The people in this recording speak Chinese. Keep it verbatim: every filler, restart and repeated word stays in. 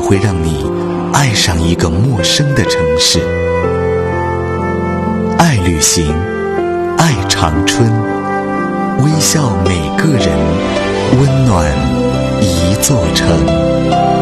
会让你爱上一个陌生的城市。爱旅行，爱长春，微笑每个人，温暖一座城。